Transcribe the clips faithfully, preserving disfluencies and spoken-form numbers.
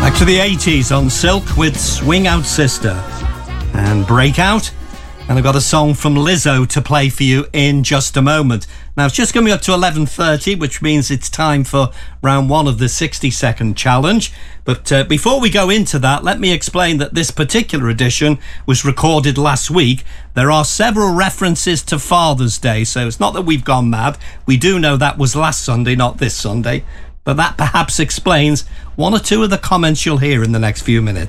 Back to the eighties on Silk with Swing Out Sister and Breakout. And I've got a song from Lizzo to play for you in just a moment. Now, it's just coming up to eleven thirty, which means it's time for round one of the sixty second challenge. But uh, before we go into that, let me explain that this particular edition was recorded last week. There are several references to Father's Day, so it's not that we've gone mad. We do know that was last Sunday, not this Sunday. But that perhaps explains one or two of the comments you'll hear in the next few minutes.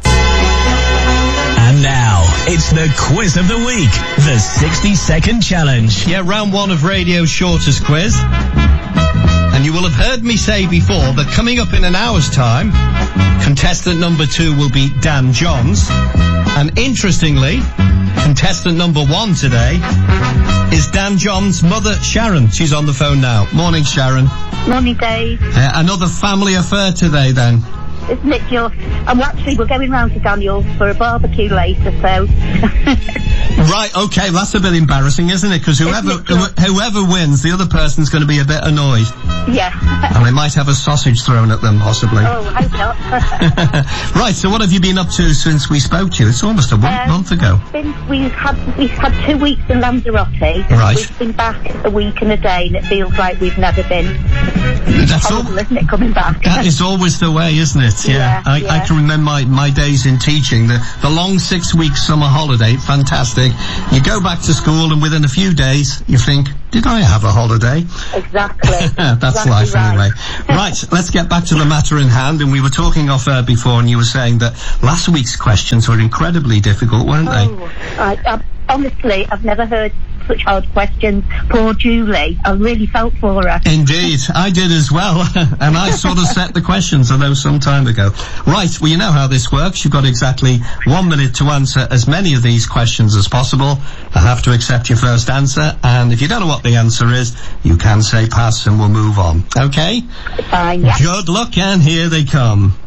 And now, it's the quiz of the week, the sixty second challenge. Yeah, round one of Radio's shortest quiz. And you will have heard me say before that coming up in an hour's time, contestant number two will be Dan Johns. And interestingly, contestant number one today is Dan Johns' mother, Sharon. She's on the phone now. Morning, Sharon. Morning, Dave. Uh, another family affair today, then. Isn't it just... I'm actually, we're going round to Daniel's for a barbecue later, so... Right, okay, that's a bit embarrassing, isn't it? Because whoever wh- whoever wins, the other person's going to be a bit annoyed. Yeah. And they might have a sausage thrown at them, possibly. Oh, I hope not. Right, so what have you been up to since we spoke to you? It's almost a um, month ago. Been, we've had we've had two weeks in Lanzarote. Right. We've been back a week and a day, and it feels like we've never been. That's horrible, all, isn't it, coming back? That is always the way, isn't it? Yeah. Yeah, I, yeah. I can remember my, my days in teaching. The, the long six-week summer holiday, fantastic. You go back to school, and within a few days, you think, did I have a holiday? Exactly. That's exactly life right. anyway. Right, let's get back to the matter in hand. And we were talking off air before, and you were saying that last week's questions were incredibly difficult, weren't they? Oh, I, I, honestly, I've never heard such hard questions. Poor Julie. I really felt for her. Indeed, I did as well. And I sort of set the questions, although some time ago. Right, well, you know how this works. You've got exactly one minute to answer as many of these questions as possible. I have to accept your first answer, and if you don't know what the answer is, you can say pass and we'll move on. Okay? Fine, yeah. Good luck, and here they come.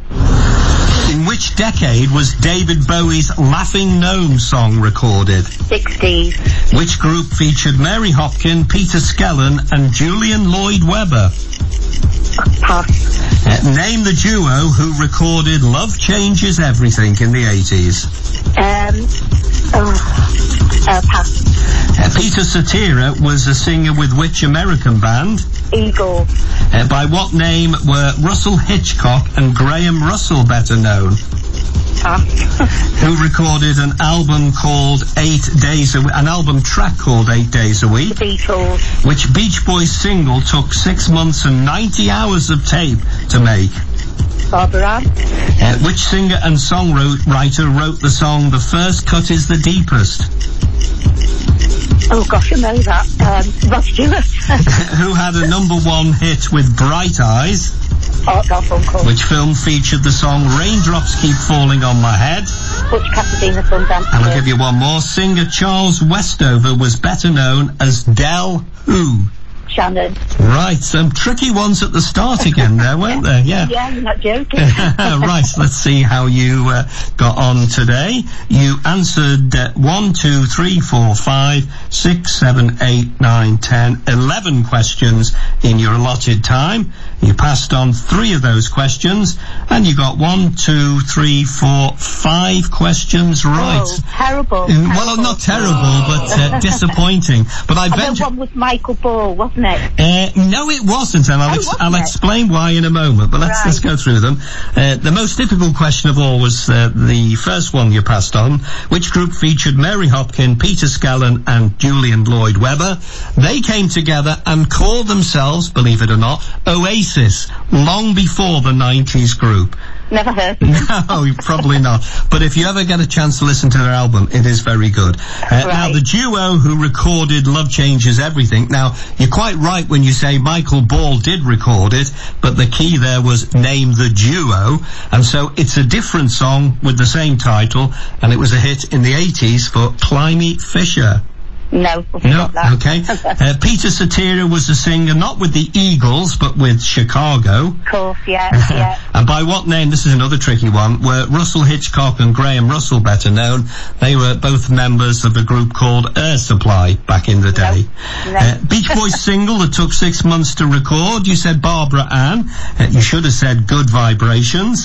In which decade was David Bowie's Laughing Gnome song recorded? sixties. Which group featured Mary Hopkin, Peter Skellern and Julian Lloyd Webber? Pass. Uh, name the duo who recorded Love Changes Everything in the eighties. Um, oh, uh, pass. Uh, Peter Cetera was a singer with which American band? Eagles. Uh, by what name were Russell Hitchcock and Graham Russell better known? Pass. Who recorded an album called Eight Days a Week, an album track called Eight Days a Week? The Beatles. Which Beach Boys single took six months and ninety hours of tape to make? Barbara Ann. Uh, which singer and songwriter wrote the song The First Cut is the Deepest? Oh gosh, I know that. Um, Rod Stewart. Who had a number one hit with Bright Eyes? Art Garfunkel. Which film featured the song Raindrops Keep Falling on My Head? Butch Cassidy and the Sundance And I'll give you one more. Singer Charles Westover was better known as Del Who? Shannon. Right, some tricky ones at the start again there, weren't there? Yeah. Yeah, you're not joking. Right, let's see how you uh, got on today. You answered uh, one, two, three, four, five, six, seven, eight, nine, ten, eleven questions in your allotted time. You passed on three of those questions, and you got one, two, three, four, five questions right. Oh, terrible. In, well, terrible. not terrible, but uh, disappointing. But I And bet then one was Michael Ball, wasn't it? Uh, no, it wasn't, and I'll, Oh, ex- wasn't I'll it? explain why in a moment, but let's, Right. let's go through them. Uh, the most difficult question of all was uh, the first one you passed on. Which group featured Mary Hopkin, Peter Skellern and Julian Lloyd Webber? They came together and called themselves, believe it or not, Oasis, long before the nineties group. Never heard. No, probably not. But if you ever get a chance to listen to their album, it is very good. Uh, Right. Now, the duo who recorded Love Changes Everything. Now, you're quite right when you say Michael Ball did record it, but the key there was name the duo. And so it's a different song with the same title, and it was a hit in the eighties for Climie Fisher. No, I No, forgot that. okay. Uh, Peter Cetera was a singer not with the Eagles, but with Chicago. Of course, yeah, yeah. And by what name, this is another tricky one, were Russell Hitchcock and Graham Russell better known? They were both members of a group called Air Supply back in the day. No. Uh, Beach Boys single that took six months to record, you said Barbara Ann. Uh, you should have said Good Vibrations.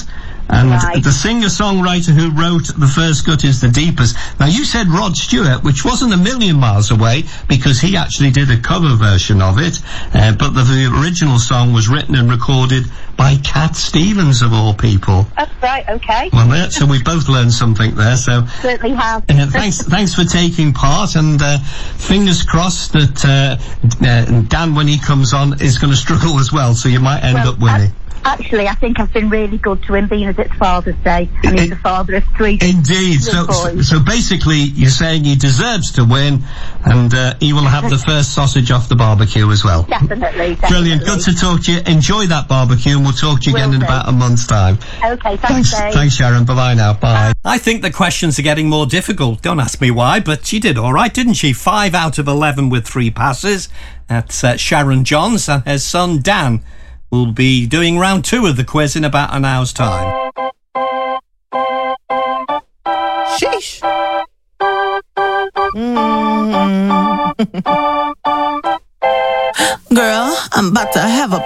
And Right. the singer-songwriter who wrote The First Cut is the Deepest. Now, you said Rod Stewart, which wasn't a million miles away, because he actually did a cover version of it, uh, but the, the original song was written and recorded by Cat Stevens, of all people. That's right, okay. Well, there, so we both learned something there, so... Certainly have. Uh, thanks thanks for taking part, and uh, fingers crossed that uh, uh, Dan, when he comes on, is going to struggle as well, so you might end Well, up winning. I- Actually, I think I've been really good to him, being as it's Father's Day, and he's It- the father of three. Indeed. So, Good so, boys. so basically, you're saying he deserves to win, and uh, he will have the first sausage off the barbecue as well. Definitely, definitely. Brilliant. Good to talk to you. Enjoy that barbecue, and we'll talk to you again Will in do. about a month's time. Okay, thanks, Thanks, Dave. thanks, Sharon. Bye-bye now. Bye. I think the questions are getting more difficult. Don't ask me why, but she did all right, didn't she? Five out of eleven with three passes. That's uh, Sharon Johns, and her son Dan will be doing round two of the quiz in about an hour's time. Sheesh. Mm. Girl, I'm about to have a